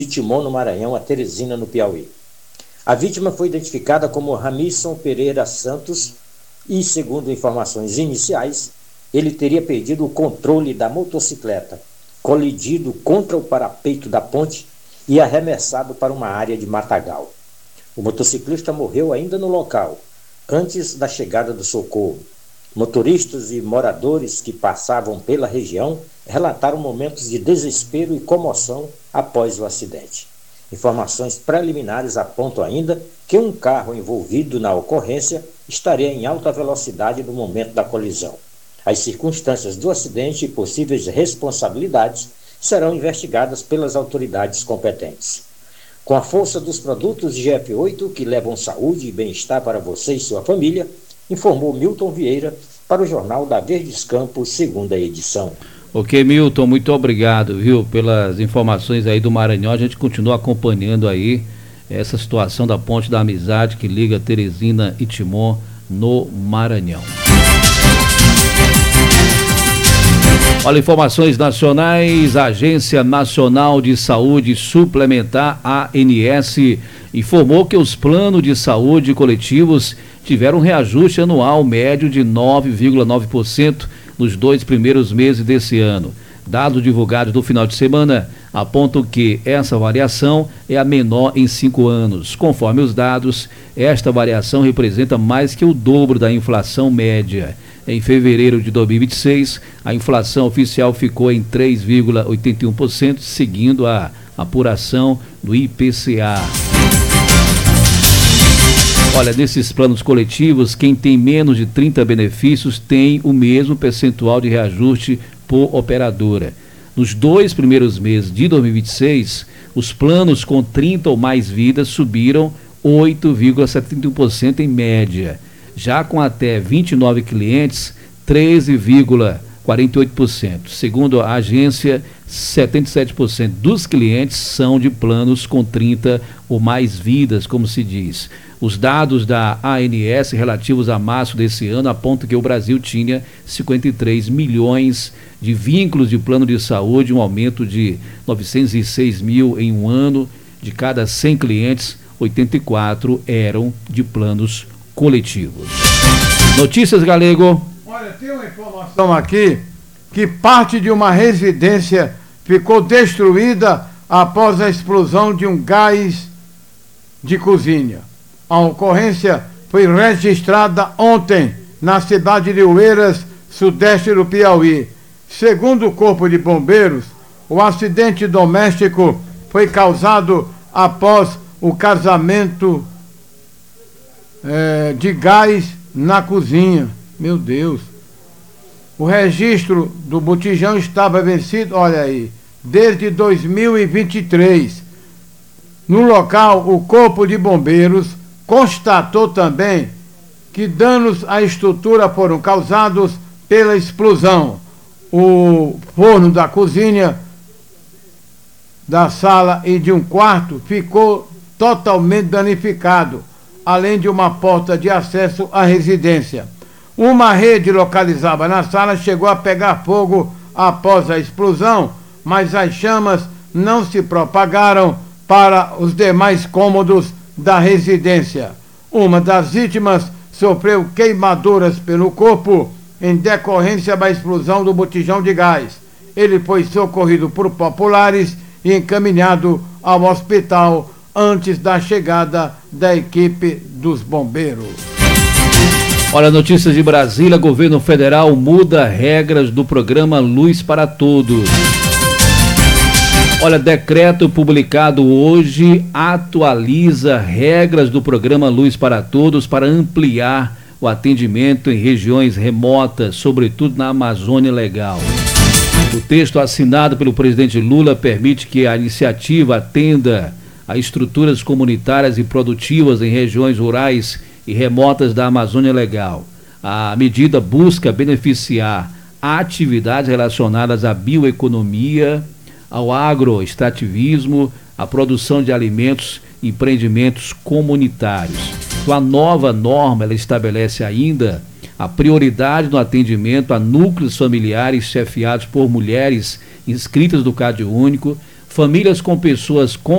Timon, no Maranhão, a Teresina, no Piauí. A vítima foi identificada como Ramilson Pereira Santos e, segundo informações iniciais, ele teria perdido o controle da motocicleta, colidido contra o parapeito da ponte e arremessado para uma área de matagal. O motociclista morreu ainda no local, antes da chegada do socorro. Motoristas e moradores que passavam pela região relataram momentos de desespero e comoção após o acidente. Informações preliminares apontam ainda que um carro envolvido na ocorrência estaria em alta velocidade no momento da colisão. As circunstâncias do acidente e possíveis responsabilidades serão investigadas pelas autoridades competentes. Com a força dos produtos GF8 que levam saúde e bem-estar para você e sua família, informou Milton Vieira para o Jornal da Verdes Campos, segunda edição. Ok, Milton, muito obrigado, viu, pelas informações aí do Maranhão. A gente continua acompanhando aí essa situação da Ponte da Amizade que liga Teresina e Timon no Maranhão. Olha, informações nacionais. A Agência Nacional de Saúde Suplementar, ANS, informou que os planos de saúde coletivos tiveram um reajuste anual médio de 9,9% nos 2 primeiros meses desse ano. Dados divulgados no final de semana apontam que essa variação é a menor em 5 anos. Conforme os dados, esta variação representa mais que o dobro da inflação média. Em fevereiro de 2026, a inflação oficial ficou em 3,81%, seguindo a apuração do IPCA. Olha, nesses planos coletivos, quem tem menos de 30 benefícios tem o mesmo percentual de reajuste por operadora. Nos 2 primeiros meses de 2026, os planos com 30 ou mais vidas subiram 8,71% em média. Já com até 29 clientes, 13,48%. Segundo a agência, 77% dos clientes são de planos com 30 ou mais vidas, como se diz. Os dados da ANS relativos a março desse ano apontam que o Brasil tinha 53 milhões de vínculos de plano de saúde, um aumento de 906 mil em um ano. De cada 100 clientes, 84 eram de planos coletivos. Notícias, Galego. Olha, tem uma informação aqui que parte de uma residência ficou destruída após a explosão de um gás de cozinha. A ocorrência foi registrada ontem na cidade de Oeiras, sudeste do Piauí. Segundo o Corpo de Bombeiros, o acidente doméstico foi causado após o casamento de gás na cozinha. Meu Deus. O registro do botijão estava vencido, olha aí, desde 2023. No local, o Corpo de Bombeiros constatou também que danos à estrutura foram causados pela explosão. O forno da cozinha, da sala e de um quarto ficou totalmente danificado, além de uma porta de acesso à residência. Uma rede localizada na sala chegou a pegar fogo após a explosão, mas as chamas não se propagaram para os demais cômodos da residência. Uma das vítimas sofreu queimaduras pelo corpo em decorrência da explosão do botijão de gás. Ele foi socorrido por populares e encaminhado ao hospital antes da chegada da equipe dos bombeiros. Olha, notícias de Brasília. Governo federal muda regras do programa Luz para Todos. Olha, decreto publicado hoje atualiza regras do programa Luz para Todos para ampliar o atendimento em regiões remotas, sobretudo na Amazônia Legal. O texto assinado pelo presidente Lula permite que a iniciativa atenda a estruturas comunitárias e produtivas em regiões rurais e remotas da Amazônia Legal. A medida busca beneficiar atividades relacionadas à bioeconomia, ao agroextrativismo, à produção de alimentos e empreendimentos comunitários. A nova norma ela estabelece ainda a prioridade no atendimento a núcleos familiares chefiados por mulheres inscritas do Cadastro Único, famílias com pessoas com